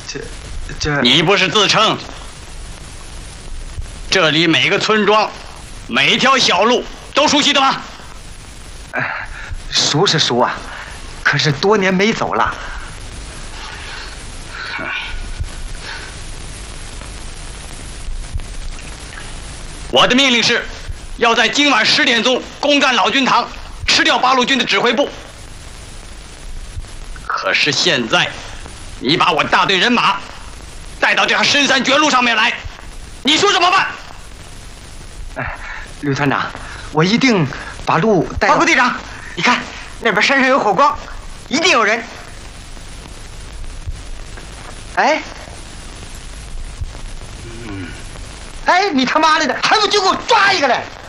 你不是自称这里每个村庄、每条小路都熟悉的吗？ 熟是熟啊，可是多年没走了。 我的命令是，要在今晚10点钟攻占老君堂，吃掉八路军的指挥部。可是现在，你把我大队人马带到这条深山绝路上面来，你说怎么办？ 吕团长，我一定把路带。报告队长，你看那边山上有火光，一定有人。哎，你他妈的，还不就给我抓一个来！